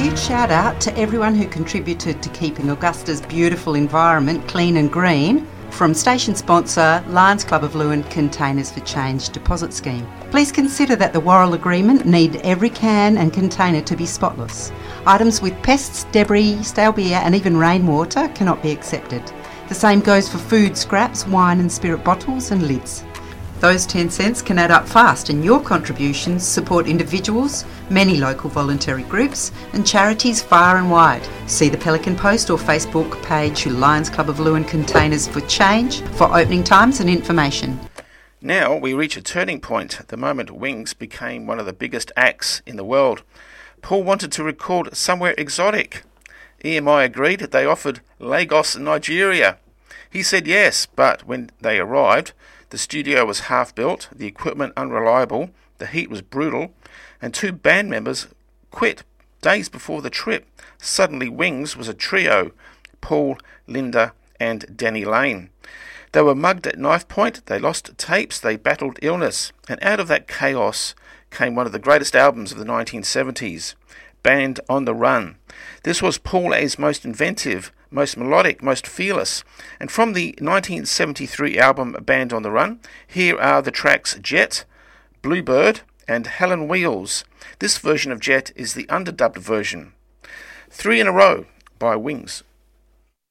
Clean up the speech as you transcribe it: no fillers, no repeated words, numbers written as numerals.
huge shout out to everyone who contributed to keeping Augusta's beautiful environment clean and green from station sponsor Lions Club of Lewin Containers for Change deposit scheme. Please consider that the Worrell Agreement need every can and container to be spotless. Items with pests, debris, stale beer and even rainwater cannot be accepted. The same goes for food scraps, wine and spirit bottles and lids. Those 10 cents can add up fast, and your contributions support individuals, many local voluntary groups and charities far and wide. See the Pelican Post or Facebook page Lions Club of Lewin Containers for Change for opening times and information. Now we reach a turning point at the moment Wings became one of the biggest acts in the world. Paul wanted to record somewhere exotic. EMI agreed that they offered Lagos, Nigeria. He said yes, but when they arrived, the studio was half-built, the equipment unreliable, the heat was brutal, and 2 band members quit days before the trip. Suddenly Wings was a trio, Paul, Linda and Danny Lane. They were mugged at knife point, they lost tapes, they battled illness, and out of that chaos came one of the greatest albums of the 1970s, Band on the Run. This was Paul A's most inventive, most melodic, most fearless. And from the 1973 album Band on the Run, here are the tracks Jet, Bluebird and Helen Wheels. This version of Jet is the underdubbed version. 3 in a row by Wings.